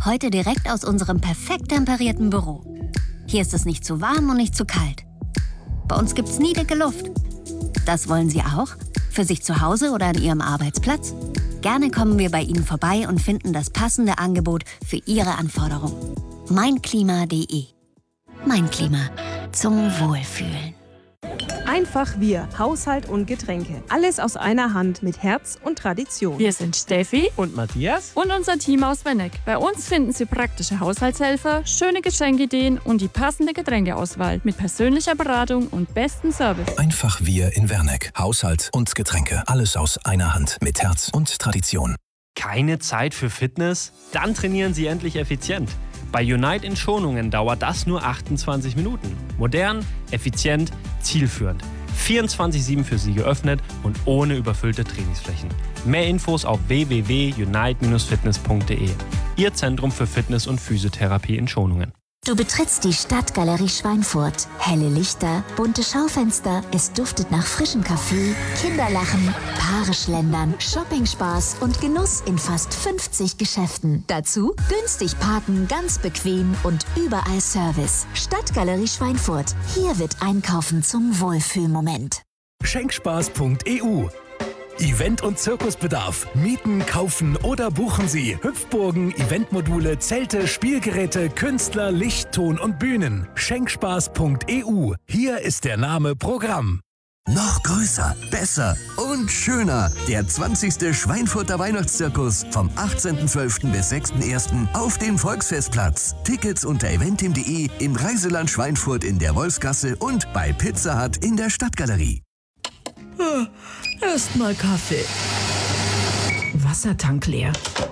Heute direkt aus unserem perfekt temperierten Büro. Hier ist es nicht zu warm und nicht zu kalt. Bei uns gibt's nie dicke Luft. Das wollen Sie auch? Für sich zu Hause oder an Ihrem Arbeitsplatz? Gerne kommen wir bei Ihnen vorbei und finden das passende Angebot für Ihre Anforderungen. Meinklima.de. Mein Klima. Zum Wohlfühlen. Einfach wir, Haushalt und Getränke. Alles aus einer Hand mit Herz und Tradition. Wir sind Steffi und Matthias und unser Team aus Wenneck. Bei uns finden Sie praktische Haushaltshelfer, schöne Geschenkideen und die passende Getränkeauswahl mit persönlicher Beratung und bestem Service. Einfach wir in Werneck. Haushalt und Getränke. Alles aus einer Hand mit Herz und Tradition. Keine Zeit für Fitness? Dann trainieren Sie endlich effizient. Bei Unite in Schonungen dauert das nur 28 Minuten. Modern, effizient, zielführend. 24/7 für Sie geöffnet und ohne überfüllte Trainingsflächen. Mehr Infos auf www.unite-fitness.de. Ihr Zentrum für Fitness- und Physiotherapie in Schonungen. Du betrittst die Stadtgalerie Schweinfurt. Helle Lichter, bunte Schaufenster, es duftet nach frischem Kaffee, Kinderlachen, Paare schlendern, Shoppingspaß und Genuss in fast 50 Geschäften. Dazu günstig parken, ganz bequem und überall Service. Stadtgalerie Schweinfurt. Hier wird Einkaufen zum Wohlfühlmoment. Schenkspaß.eu Event- und Zirkusbedarf. Mieten, kaufen oder buchen Sie Hüpfburgen, Eventmodule, Zelte, Spielgeräte, Künstler, Licht, Ton und Bühnen. Schenkspaß.eu. Hier ist der Name Programm. Noch größer, besser und schöner. Der 20. Schweinfurter Weihnachtszirkus vom 18.12. bis 6.1. auf dem Volksfestplatz. Tickets unter eventim.de, im Reiseland Schweinfurt in der Wolfsgasse und bei Pizza Hut in der Stadtgalerie. Erstmal Kaffee. Wassertank leer.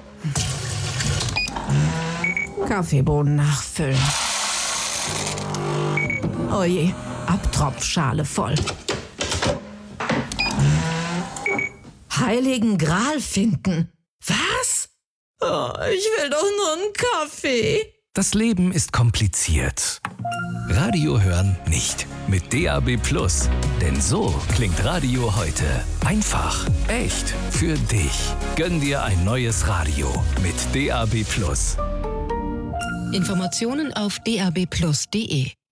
Kaffeebohnen nachfüllen. Oje, Abtropfschale voll. Heiligen Gral finden. Was? Oh, ich will doch nur einen Kaffee. Das Leben ist kompliziert. Radio hören nicht. Mit DAB+. Denn so klingt Radio heute. Einfach, echt, für dich. Gönn dir ein neues Radio mit DAB+. Informationen auf dabplus.de